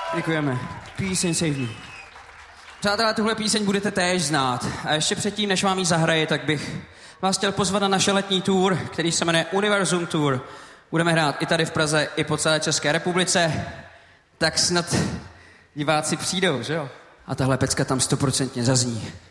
Děkujeme. Píseň Save Me. Přátelé, tuhle píseň budete též znát. A ještě předtím, než vám ji zahraji, tak bych vás chtěl pozvat na naše letní tour, který se jmenuje Univerzum Tour. Budeme hrát i tady v Praze, i po celé České republice. Tak snad diváci přijdou, že jo? A tahle pecka tam 100% zazní.